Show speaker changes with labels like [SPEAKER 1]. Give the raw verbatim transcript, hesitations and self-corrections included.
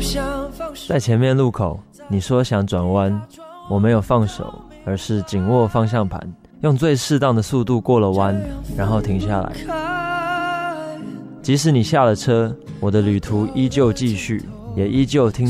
[SPEAKER 1] 在前面路口，你说想转弯，我没有放手，而是紧握方向盘，用最适当的速度过了弯，然后停下来。即使你下了车，我的旅途依旧继续，也依旧听